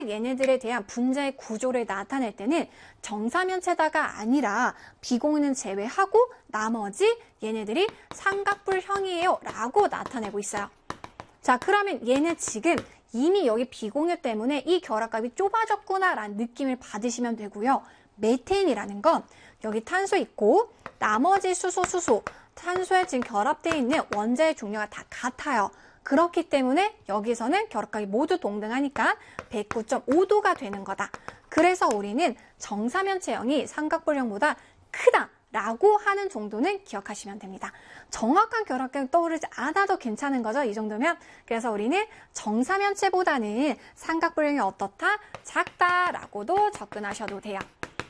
얘네들에 대한 분자의 구조를 나타낼 때는 정사면체다가 아니라 비공유는 제외하고 나머지 얘네들이 삼각뿔형이에요 라고 나타내고 있어요. 자, 그러면 얘는 지금 이미 여기 비공유 때문에 이 결합값이 좁아졌구나 라는 느낌을 받으시면 되고요. 메테인이라는 건 여기 탄소 있고 나머지 수소, 탄소에 지금 결합되어 있는 원자의 종류가 다 같아요. 그렇기 때문에 여기서는 결합각이 모두 동등하니까 109.5도가 되는 거다. 그래서 우리는 정사면체형이 삼각뿔형보다 크다 라고 하는 정도는 기억하시면 됩니다. 정확한 결합각이 떠오르지 않아도 괜찮은 거죠. 이 정도면. 그래서 우리는 정사면체보다는 삼각뿔형이 어떻다? 작다 라고도 접근하셔도 돼요.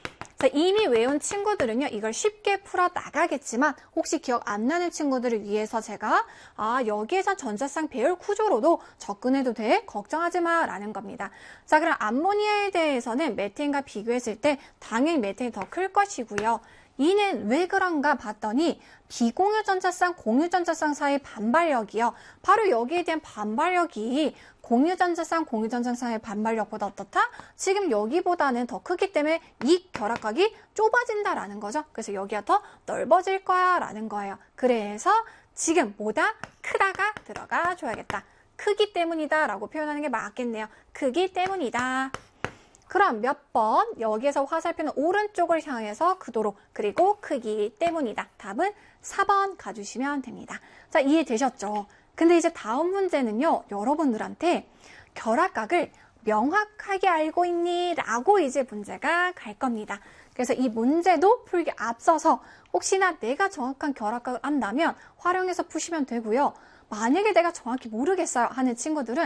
이미 외운 친구들은요, 이걸 쉽게 풀어 나가겠지만 혹시 기억 안 나는 친구들을 위해서 제가 여기에서 전자쌍 배열 구조로도 접근해도 돼? 걱정하지 마 라는 겁니다. 자, 그럼 암모니아에 대해서는 메테인과 비교했을 때 당연히 메테인이 더 클 것이고요. 이는 왜 그런가 봤더니 비공유 전자쌍, 공유 전자쌍 사이의 반발력이요. 바로 여기에 대한 반발력이 공유 전자쌍, 공유 전자쌍의 반발력보다 어떻다? 지금 여기보다는 더 크기 때문에 이 결합각이 좁아진다라는 거죠. 그래서 여기가 더 넓어질 거야 라는 거예요. 그래서 지금 보다 크다가 들어가 줘야겠다. 크기 때문이다 라고 표현하는 게 맞겠네요. 크기 때문이다. 그럼 몇 번? 여기에서 화살표는 오른쪽을 향해서 크도록, 그리고 크기 때문이다. 답은 4번 가주시면 됩니다. 자, 이해되셨죠? 근데 이제 다음 문제는요, 여러분들한테 결합각을 명확하게 알고 있니? 라고 이제 문제가 갈 겁니다. 그래서 이 문제도 풀기 앞서서 혹시나 내가 정확한 결합각을 안다면 활용해서 푸시면 되고요. 만약에 내가 정확히 모르겠어요 하는 친구들은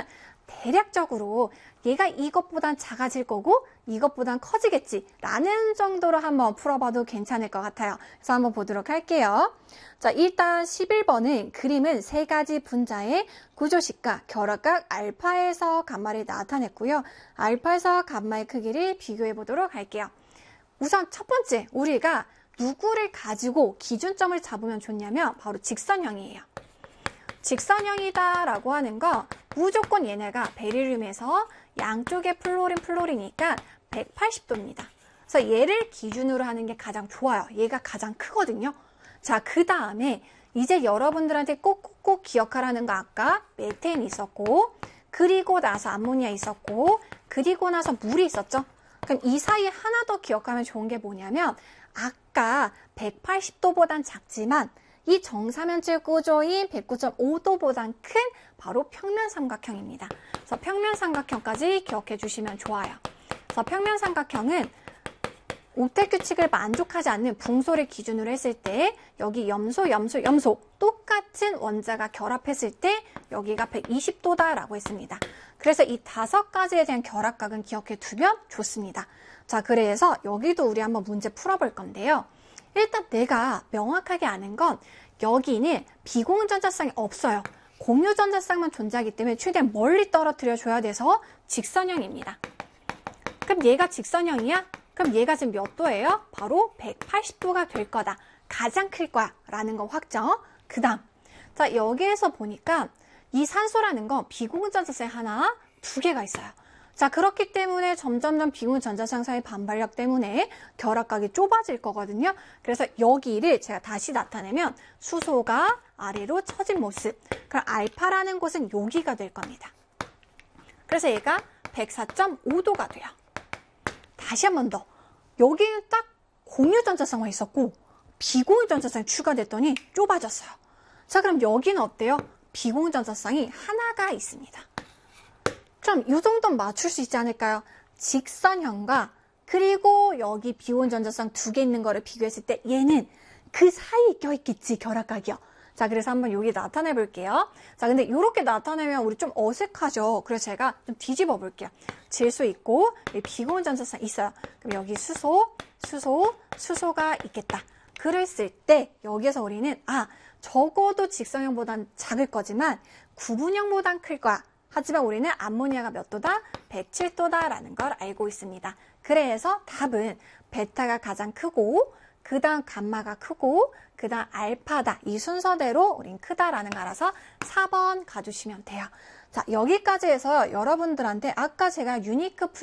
대략적으로 얘가 이것보단 작아질 거고 이것보단 커지겠지 라는 정도로 한번 풀어봐도 괜찮을 것 같아요. 그래서 한번 보도록 할게요. 자, 일단 11번은 그림은 세 가지 분자의 구조식과 결합각 알파에서 감마를 나타냈고요. 알파에서 감마의 크기를 비교해 보도록 할게요. 우선 첫 번째, 우리가 누구를 가지고 기준점을 잡으면 좋냐면 바로 직선형이에요. 직선형이다 라고 하는 거 무조건 얘네가 베릴륨에서 양쪽에 플로린이니까 180도입니다. 그래서 얘를 기준으로 하는 게 가장 좋아요. 얘가 가장 크거든요. 자, 그 다음에 이제 여러분들한테 꼭 기억하라는 거 아까 메테인이 있었고 그리고 나서 암모니아 있었고 그리고 나서 물이 있었죠. 그럼 이 사이에 하나 더 기억하면 좋은 게 뭐냐면 아까 180도보단 작지만 이 정사면체 구조인 109.5도보단 큰 바로 평면삼각형입니다. 그래서 평면삼각형까지 기억해 주시면 좋아요. 그래서 평면삼각형은 옥텟 규칙을 만족하지 않는 붕소를 기준으로 했을 때 여기 염소 똑같은 원자가 결합했을 때 여기가 120도다라고 했습니다. 그래서 이 5가지에 대한 결합각은 기억해 두면 좋습니다. 자, 그래서 여기도 우리 한번 문제 풀어볼 건데요. 일단 내가 명확하게 아는 건 여기는 비공유 전자쌍이 없어요. 공유 전자쌍만 존재하기 때문에 최대한 멀리 떨어뜨려 줘야 돼서 직선형입니다. 그럼 얘가 직선형이야? 그럼 얘가 지금 몇 도예요? 바로 180도가 될 거다. 가장 클 거야 라는 거 확정. 그 다음, 자, 여기에서 보니까 이 산소라는 건 비공유 전자쌍이 하나, 2개가 있어요. 자, 그렇기 때문에 점점점 비공유 전자쌍 사이 반발력 때문에 결합각이 좁아질 거거든요. 그래서 여기를 제가 다시 나타내면 수소가 아래로 처진 모습. 그럼 알파라는 곳은 여기가 될 겁니다. 그래서 얘가 104.5도가 돼요. 다시 한 번 더. 여기는 딱 공유 전자쌍만 있었고 비공유 전자쌍이 추가됐더니 좁아졌어요. 자, 그럼 여기는 어때요? 비공유 전자쌍이 하나가 있습니다. 그럼 이 정도는 맞출 수 있지 않을까요? 직선형과 그리고 여기 비공유 전자쌍 2개 있는 거를 비교했을 때 얘는 그 사이에 껴있겠지, 결합각이요. 자, 그래서 한번 여기 나타내 볼게요. 자, 근데 이렇게 나타내면 우리 좀 어색하죠. 그래서 제가 좀 뒤집어 볼게요. 질소 있고 비공유 전자쌍 있어요. 그럼 여기 수소가 있겠다. 그랬을 때 여기에서 우리는 적어도 직선형보단 작을 거지만 구분형보단 클 거야. 하지만 우리는 암모니아가 몇 도다? 107도다라는 걸 알고 있습니다. 그래서 답은 베타가 가장 크고 그 다음 감마가 크고 그 다음 알파다. 이 순서대로 우린 크다라는 거 알아서 4번 가주시면 돼요. 자, 여기까지 해서 여러분들한테 아까 제가 유니크